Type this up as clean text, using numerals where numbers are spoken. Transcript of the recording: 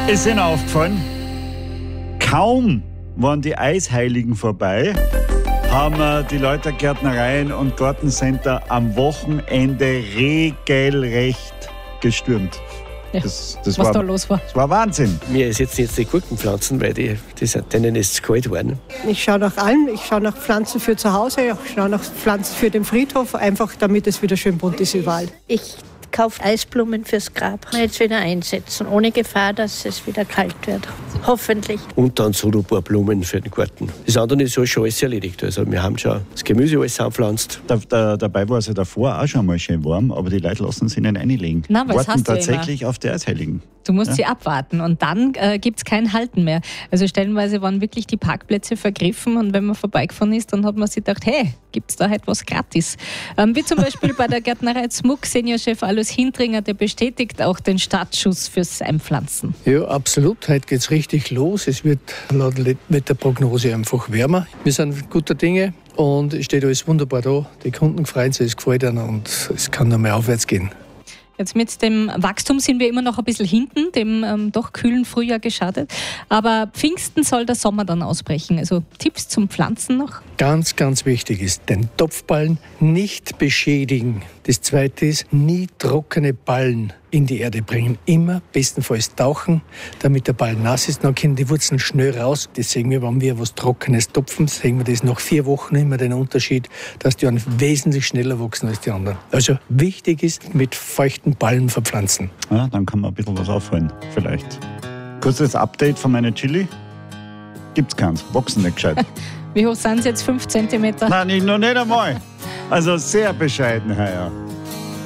Ist Ihnen aufgefallen? Kaum waren die Eisheiligen vorbei, haben die Leute Gärtnereien und Gartencenter am Wochenende regelrecht gestürmt. Ja, Das was war, da los war. das war Wahnsinn. Wir ersetzen jetzt die Gurkenpflanzen, weil denen ist es kalt geworden. Ich schaue nach allem. Ich schaue nach Pflanzen für zu Hause, ich schaue nach Pflanzen für den Friedhof, einfach damit es wieder schön bunt ist überall. Ich kaufe Eisblumen fürs Grab. Jetzt wieder einsetzen, ohne Gefahr, dass es wieder kalt wird. Hoffentlich. Und dann so ein paar Blumen für den Garten. Das andere ist schon alles erledigt. Also wir haben schon das Gemüse alles anpflanzt. Dabei war es ja davor auch schon mal schön warm, aber die Leute lassen sich nicht reinlegen. Nein, weil das warten hast du tatsächlich auf die Eisheiligen. Du musst sie abwarten und dann gibt es kein Halten mehr. Also stellenweise waren wirklich die Parkplätze vergriffen und wenn man vorbeigefahren ist, dann hat man sich gedacht, hey, gibt es da halt was gratis? Wie zum Beispiel bei der Gärtnerei Zmuck, Seniorchef Alois Hindringer, der bestätigt auch den Startschuss fürs Einpflanzen. Ja, absolut. Heute geht es richtig los. Es wird laut Wetterprognose einfach wärmer. Wir sind guter Dinge und es steht alles wunderbar da. Die Kunden freuen sich, es gefällt ihnen und es kann noch mehr aufwärts gehen. Jetzt mit dem Wachstum sind wir immer noch ein bisschen hinten, dem doch kühlen Frühjahr geschadet. Aber Pfingsten soll der Sommer dann ausbrechen. Also Tipps zum Pflanzen noch? Ganz, ganz wichtig ist, den Topfballen nicht beschädigen. Das Zweite ist, nie trockene Ballen in die Erde bringen. Immer bestenfalls tauchen, damit der Ball nass ist. Dann können die Wurzeln schnell raus. Das sehen wir, wenn wir was Trockenes topfen, sehen wir das nach 4 Wochen immer den Unterschied, dass die wesentlich schneller wachsen als die anderen. Also wichtig ist, mit feuchten Ballen verpflanzen. Ja, dann kann man ein bisschen was aufholen, vielleicht. Kurzes Update von meinen Chili. Gibt's keins, wachsen nicht gescheit. Wie hoch sind sie jetzt? 5 cm? Nein, noch nicht einmal. Also sehr bescheiden heuer.